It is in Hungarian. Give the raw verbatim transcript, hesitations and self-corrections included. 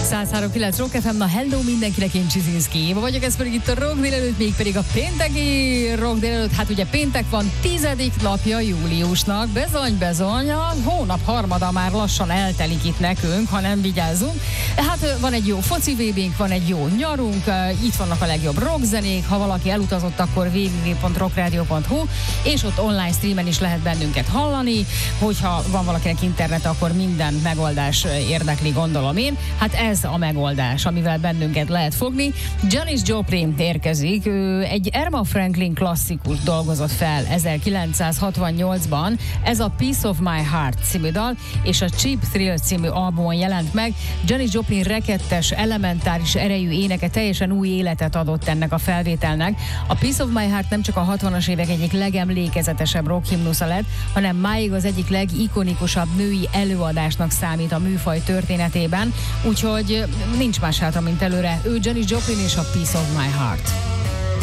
száz három kilenc Rock ef em, na hello mindenkinek, én Csizinszki Éva vagyok, ez pedig itt a Rock délelőtt, még pedig a pénteki Rock délelőtt. Hát ugye péntek van, tizedik napja júliusnak, bezony, bezony, a hónap harmada már lassan eltelik itt nekünk, ha nem vigyázzunk. Hát van egy jó foci vé bénk, van egy jó nyarunk, itt vannak a legjobb rockzenék, ha valaki elutazott, akkor double-u double-u double-u pont rockradio pont hu, és ott online streamen is lehet bennünket hallani, hogyha van valakinek internet, akkor minden megoldás érdekli, gondolom én. Hát ez a megoldás, amivel bennünket lehet fogni. Janis Joplin érkezik, ő egy Erma Franklin klasszikus dolgozott fel ezerkilencszázhatvannyolcban, ez a Piece of My Heart című dal, és a Cheap Thrill című albumon jelent meg. Janis Joplin rekettes, elementáris erejű éneke teljesen új életet adott ennek a felvételnek. A Piece of My Heart nem csak a hatvanas évek egyik legemlékezetesebb rockhimnusza lett, hanem máig az egyik legikonikusabb női előadásnak számít a műfaj történetében, úgyhogy nincs más hátra, mint előre. Ő Janis Joplin és a Piece of My Heart.